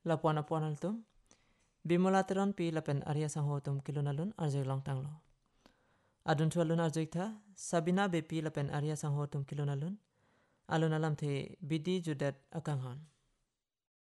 lapuan apuan altum bimolateron pi lapen Arya sanghotum kilonalun arjay long tanglo. Adun tualun arjay tha sabina bepi lapen Arya sanghotum kilonalun alun alam the bidi judat akanghan.